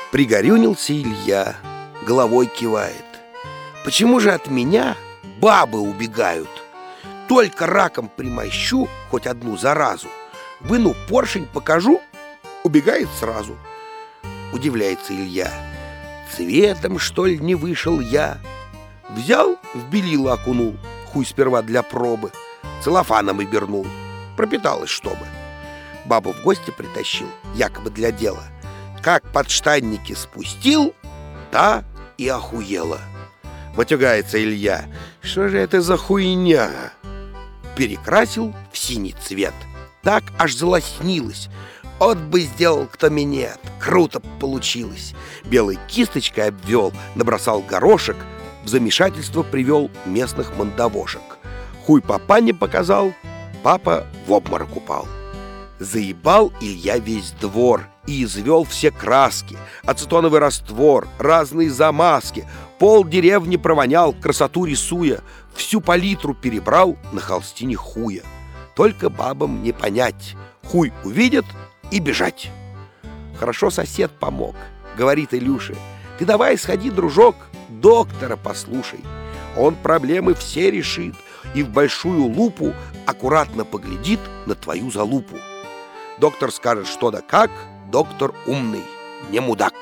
Пригорюнился Илья, головой кивает. Почему же от меня бабы убегают? Только раком примощу хоть одну заразу, выну поршень, покажу, убегает сразу. Удивляется Илья. Цветом, что ли, не вышел я? Взял, в белило окунул, хуй сперва для пробы, целлофаном обернул, пропиталась чтобы. Бабу в гости притащил, якобы для дела. Как подштанники спустил, та и охуела. Матюгается Илья. Что же это за хуйня? Перекрасил в синий цвет. Так аж залоснилось. От бы сделал кто минет. Круто получилось. Белой кисточкой обвел, набросал горошек, в замешательство привел местных мандавошек. Хуй папане показал, папа в обморок упал. Заебал Илья весь двор и извел все краски, ацетоновый раствор, разные замазки. Пол деревни провонял, красоту рисуя, всю палитру перебрал на холстине хуя. Только бабам не понять, хуй увидят и бежать. Хорошо сосед помог, говорит Илюше. Ты давай сходи, дружок, доктора послушай. Он проблемы все решит и в большую лупу аккуратно поглядит на твою залупу. Доктор скажет, что да как, доктор умный, не мудак.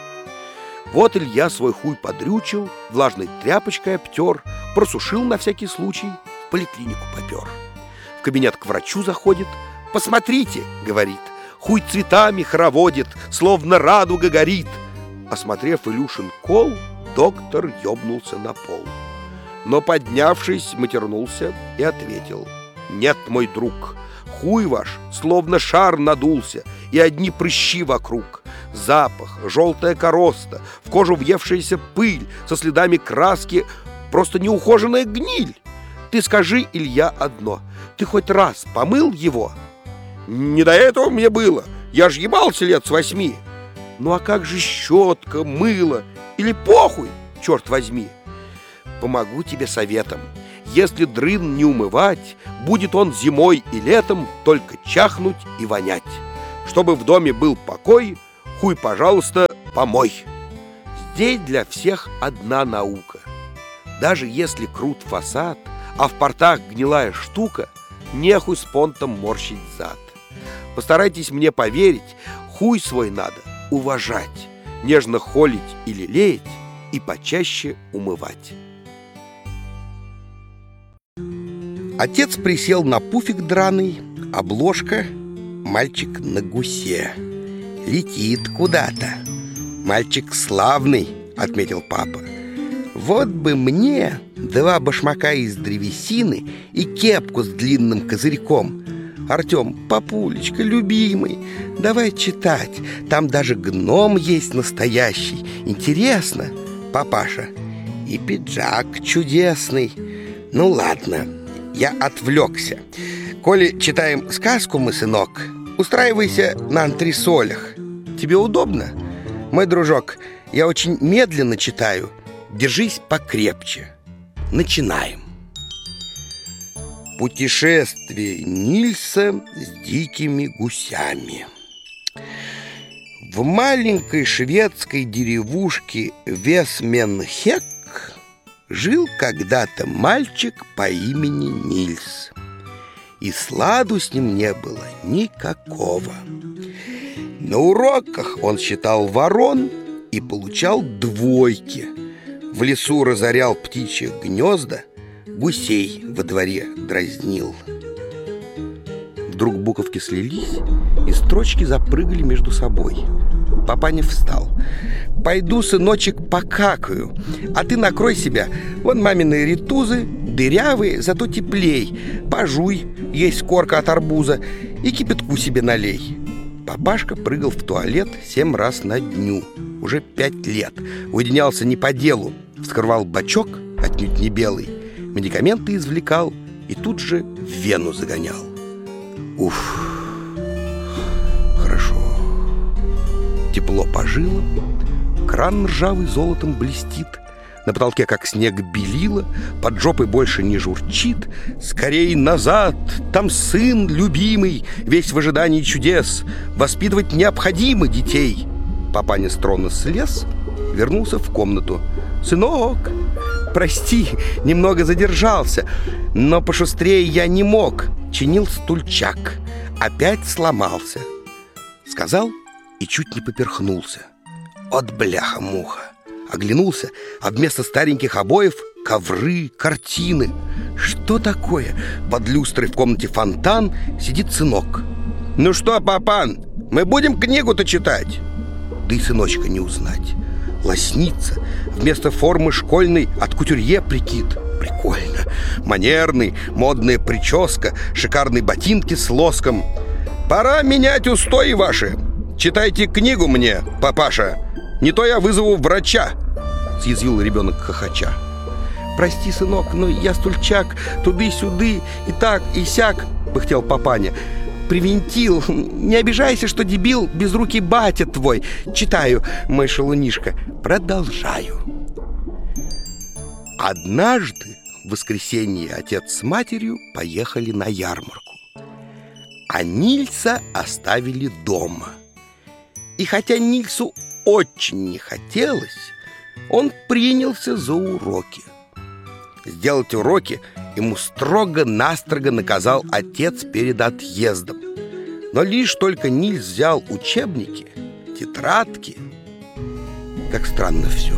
Вот Илья свой хуй подрючил, влажной тряпочкой обтер, просушил на всякий случай, в поликлинику попер. В кабинет к врачу заходит. «Посмотрите», — говорит, — «хуй цветами хороводит, словно радуга горит». Осмотрев Илюшин кол, доктор ёбнулся на пол. Но, поднявшись, матернулся и ответил: «Нет, мой друг, хуй ваш словно шар надулся, и одни прыщи вокруг. Запах, желтая короста, в кожу въевшаяся пыль, со следами краски, просто неухоженная гниль. Ты скажи, Илья, одно: ты хоть раз помыл его?» «Не до этого мне было, я ж ебался лет с 8. «Ну а как же щетка, мыло? Или похуй, черт возьми?» «Помогу тебе советом. Если дрын не умывать, будет он зимой и летом только чахнуть и вонять. Чтобы в доме был покой, хуй, пожалуйста, помой». Здесь для всех одна наука. Даже если крут фасад, а в портах гнилая штука, нехуй с понтом морщить зад. Постарайтесь мне поверить, хуй свой надо уважать, нежно холить и лелеять, и почаще умывать. Отец присел на пуфик драный, обложка — мальчик на гусе. Летит куда-то. «Мальчик славный», — отметил папа. «Вот бы мне 2 башмака из древесины и кепку с длинным козырьком. Артем, папулечка, любимый, давай читать. Там даже гном есть настоящий. Интересно, папаша. И пиджак чудесный. Ну ладно, я отвлекся. Коли читаем сказку мы, сынок, устраивайся на антресолях. Тебе удобно? Мой дружок, я очень медленно читаю. Держись покрепче. Начинаем. Путешествие Нильса с дикими гусями. В маленькой шведской деревушке Весменхек жил когда-то мальчик по имени Нильс. И сладу с ним не было никакого. На уроках он считал ворон и получал 2. В лесу разорял птичьи гнезда, гусей во дворе дразнил. Вдруг буковки слились, и строчки запрыгали между собой. Папаня встал. «Пойду, сыночек, покакаю, а ты накрой себя. Вон мамины ритузы, дырявые, зато теплей. Пожуй, есть корка от арбуза, и кипятку себе налей». Папашка прыгал в туалет 7 раз на дню. Уже 5 лет. Уединялся не по делу. Вскрывал бачок, отнюдь не белый, медикаменты извлекал и тут же в вену загонял. Уф, хорошо. Тепло по жилам, кран ржавый золотом блестит, на потолке, как снег, белила, под жопой больше не журчит. Скорей назад, там сын любимый, весь в ожидании чудес. Воспитывать необходимо детей. Папаня с трона слез, вернулся в комнату. «Сынок, прости, немного задержался, но пошустрее я не мог. Чинил стульчак, опять сломался», — сказал и чуть не поперхнулся. От бляха-муха. Оглянулся, а вместо стареньких обоев ковры, картины. Что такое? Под люстрой в комнате фонтан сидит сынок. «Ну что, папан, мы будем книгу-то читать?» Да и сыночка не узнать. Лосница, вместо формы школьной от кутюрье прикид. Прикольно. Манерный, модная прическа, шикарные ботинки с лоском. «Пора менять устои ваши. Читайте книгу мне, папаша. Не то я вызову врача», — съязвил ребенок хохоча. «Прости, сынок, но я стульчак туды-сюды, и так, и сяк», — пыхтел папаня. «Привинтил. Не обижайся, что дебил, безрукий батя твой. Читаю, мой шалунишка. Продолжаю». Однажды в воскресенье отец с матерью поехали на ярмарку, а Нильса оставили дома. И хотя Нильсу очень не хотелось, он принялся за уроки. Сделать уроки ему строго-настрого наказал отец перед отъездом. Но лишь только Нильс взял учебники, тетрадки. Как странно все.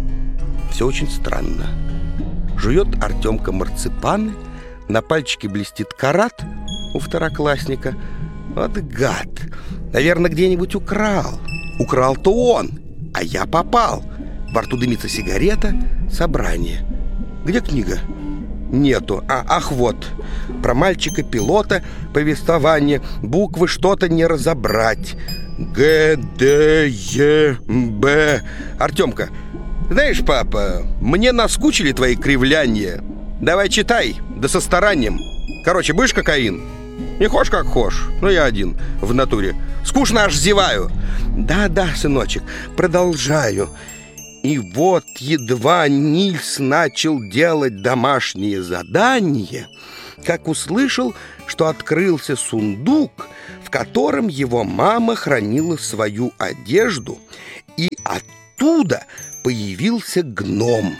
Все очень странно. Жует Артемка марципаны, на пальчике блестит карат у второклассника. Вот гад. Наверное, где-нибудь украл. Украл-то он, а я попал. Во рту дымится сигарета, собрание. Где книга? Нету. Ах, вот. Про мальчика-пилота, повествование. Буквы что-то не разобрать. Г, Д, Е, Б. Артемка, знаешь, папа, мне наскучили твои кривляния. Давай читай, да со старанием. Короче, будешь кокаин? Не хошь как хошь, но я один в натуре. Скучно аж зеваю. Да, сыночек, продолжаю. И вот едва Нильс начал делать домашние задания, как услышал, что открылся сундук, в котором его мама хранила свою одежду, и оттуда появился гном.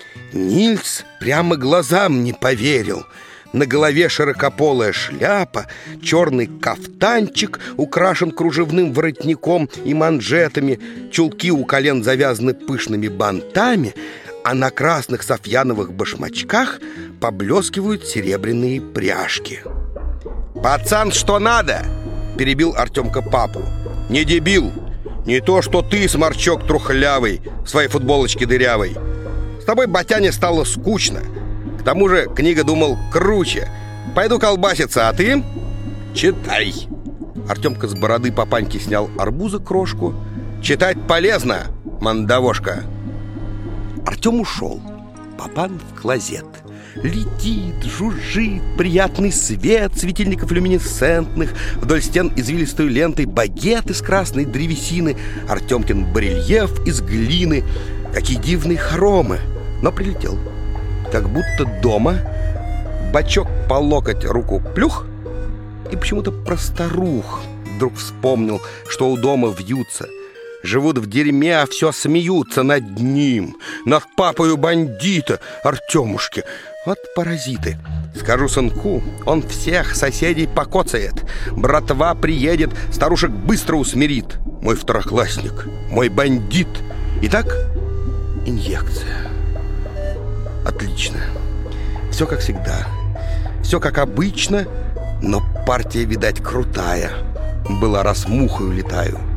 Нильс прямо глазам не поверил. На голове широкополая шляпа, черный кафтанчик украшен кружевным воротником и манжетами, чулки у колен завязаны пышными бантами, а на красных софьяновых башмачках поблескивают серебряные пряжки. «Пацан, что надо?» — перебил Артемка папу. «Не дебил! Не то, что ты, сморчок трухлявый, в своей футболочке дырявой. С тобой, батяне, стало скучно. К тому же книга, думал, круче. Пойду колбаситься, а ты? Читай!» Артемка с бороды папаньки снял арбуза крошку. «Читать полезно, мандавошка!» Артем ушел. Папан в клозет. Летит, жужжит, приятный свет светильников люминесцентных. Вдоль стен извилистой лентой багет из красной древесины, Артемкин барельеф из глины. Какие дивные хоромы! Но прилетел. Как будто дома. Бачок по локоть, руку плюх. И почему-то про старух вдруг вспомнил, что у дома вьются. Живут в дерьме, а все смеются над ним. Над папою бандита, Артемушки. Вот паразиты. Скажу сынку, он всех соседей покоцает. Братва приедет, старушек быстро усмирит. Мой второклассник, мой бандит. Итак, инъекция. Отлично. Все как всегда. Все как обычно, но партия, видать, крутая. Была, раз мухою летаю.